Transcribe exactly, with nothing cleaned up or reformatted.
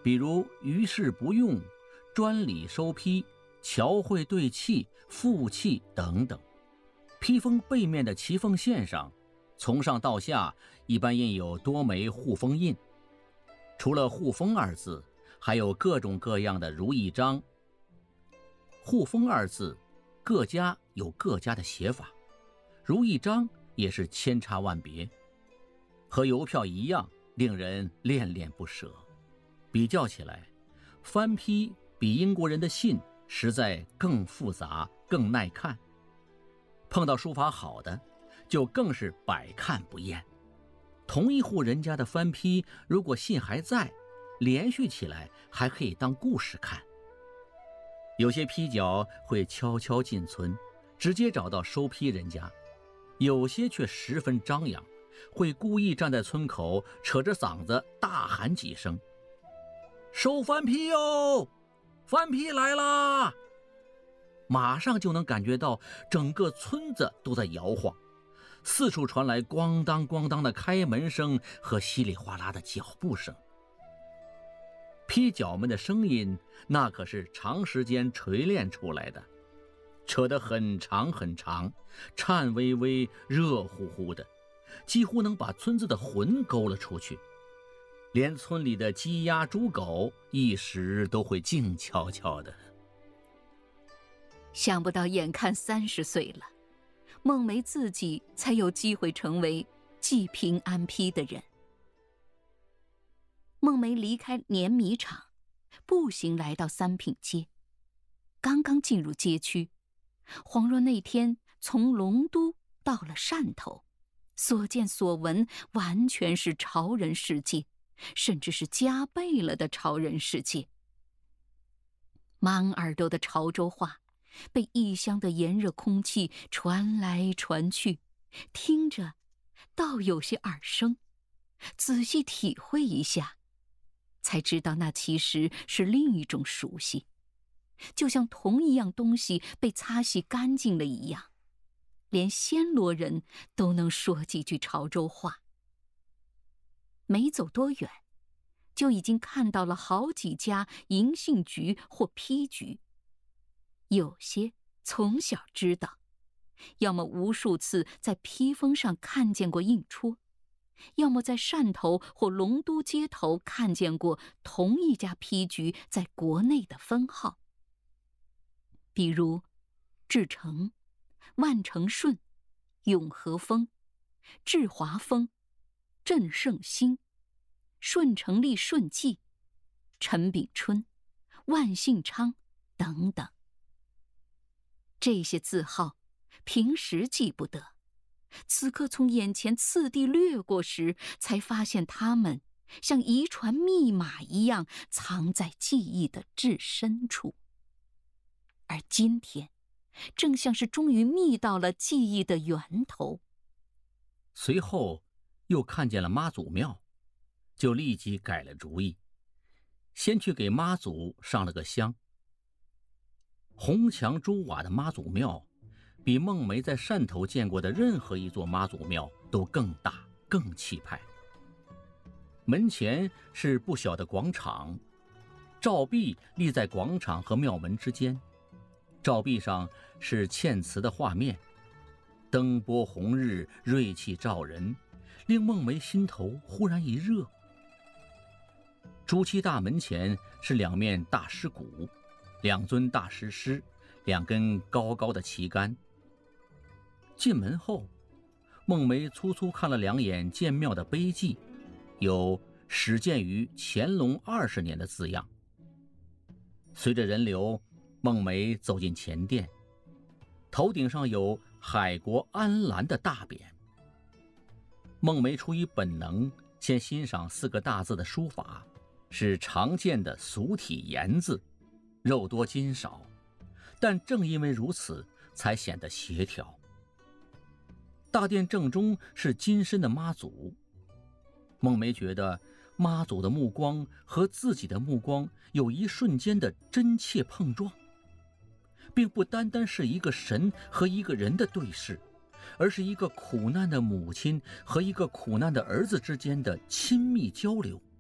比如于事不用、专理收批、桥绘对器、复器等等。披风背面的旗缝线上，从上到下一般印有多枚护封印。除了护封二字，还有各种各样的如意章。护封二字各家有各家的写法，如意章也是千差万别，和邮票一样，令人恋恋不舍。比较起来，翻批比英国人的信实在更复杂更耐看，碰到书法好的就更是百看不厌。同一户人家的翻批，如果信还在，连续起来还可以当故事看。有些批角会悄悄进村，直接找到收批人家，有些却十分张扬，会故意站在村口，扯着嗓子大喊几声：收翻批哟，翻批来啦！马上就能感觉到整个村子都在摇晃，四处传来咣当咣当的开门声和稀里哗啦的脚步声。批角们的声音那可是长时间锤炼出来的，扯得很长很长，颤巍巍热乎乎的，几乎能把村子的魂勾了出去，连村里的鸡鸭猪狗一时都会静悄悄的。 想不到眼看三十岁了，孟梅自己才有机会成为济平安批的人。孟梅离开碾米厂，步行来到三品街。刚刚进入街区，恍若那天从龙都到了汕头，所见所闻完全是潮人世界，甚至是加倍了的潮人世界。满耳朵的潮州话被异乡的炎热空气传来传去，听着倒有些耳生，仔细体会一下，才知道那其实是另一种熟悉，就像同一样东西被擦洗干净了一样，连暹罗人都能说几句潮州话。没走多远，就已经看到了好几家银信局或批局，有些从小知道，要么无数次在披风上看见过印戳，要么在汕头或龙都街头看见过同一家批局在国内的分号，比如志诚、万成顺、永和丰、志华丰、郑胜兴、顺成利顺记、陈炳春、万信昌等等。这些字号平时记不得，此刻从眼前次第掠过时，才发现它们像遗传密码一样藏在记忆的至深处。而今天正像是终于觅到了记忆的源头。 随后又看见了妈祖庙，就立即改了主意，先去给妈祖上了个香。红墙朱瓦的妈祖庙比孟梅在汕头见过的任何一座妈祖庙都更大更气派。门前是不小的广场，照壁立在广场和庙门之间，照壁上是嵌瓷的画面，灯波红日，锐气照人，令孟梅心头忽然一热。朱漆大门前是两面大狮鼓，两尊大石狮，两根高高的旗杆。进门后，孟梅粗粗看了两眼建庙的碑记，有始建于乾隆二十年的字样。随着人流，孟梅走进前殿，头顶上有海国安澜的大匾。孟梅出于本能，先欣赏四个大字的书法，是常见的俗体言字，肉多筋少，但正因为如此，才显得协调。大殿正中是金身的妈祖，孟梅觉得妈祖的目光和自己的目光有一瞬间的真切碰撞，并不单单是一个神和一个人的对视，而是一个苦难的母亲和一个苦难的儿子之间的亲密交流。